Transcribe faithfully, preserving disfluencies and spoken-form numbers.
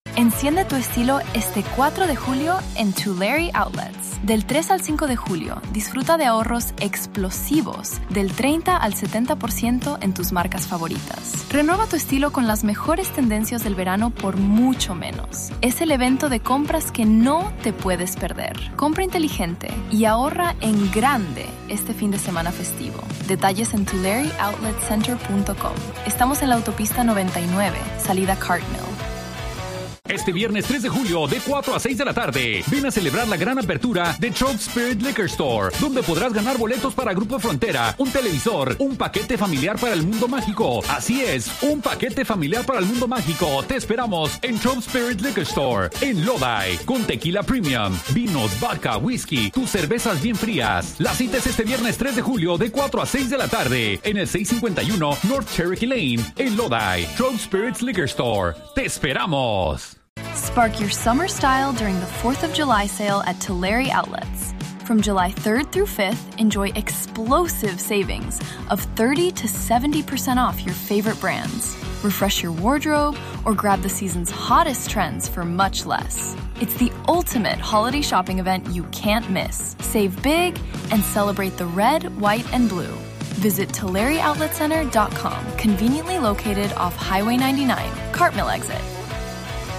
Enciende tu estilo este cuatro de julio en Tulare Outlets. Del tres al cinco de julio, disfruta de ahorros explosivos del treinta al setenta por ciento en tus marcas favoritas. Renueva tu estilo con las mejores tendencias del verano por mucho menos. Es el evento de compras que no te puedes perder. Compra inteligente y ahorra en grande este fin de semana festivo. Detalles en tulare outlet center punto com. Estamos en la autopista noventa y nueve, salida Cartmill. Este viernes tres de julio, de cuatro a seis de la tarde, ven a celebrar la gran apertura de Trout Spirit Liquor Store, donde podrás ganar boletos para Grupo Frontera, un televisor, un paquete familiar para el mundo mágico. Así es, un paquete familiar para el mundo mágico. Te esperamos en Trout Spirit Liquor Store, en Lodi, con tequila premium, vinos, vodka, whisky, tus cervezas bien frías. La cita es este viernes tres de julio, de cuatro a seis de la tarde, en el seiscientos cincuenta y uno North Cherokee Lane, en Lodi. Trout Spirits Liquor Store. ¡Te esperamos! Spark your summer style during the fourth of July sale at Tulare Outlets. From July third through fifth, enjoy explosive savings of thirty to seventy percent off your favorite brands. Refresh your wardrobe or grab the season's hottest trends for much less. It's the ultimate holiday shopping event you can't miss. Save big and celebrate the red, white, and blue. Visit Tulare Outlet Center dot com, conveniently located off Highway ninety-nine, Cartmill exit.